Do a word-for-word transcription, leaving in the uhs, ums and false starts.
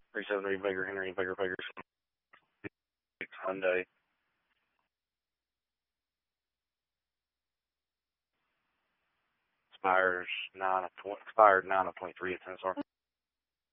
three seven three Baker Henry, Baker Baker Sunday. Expires nine of twenty, expired nine of twenty three at Tennessee.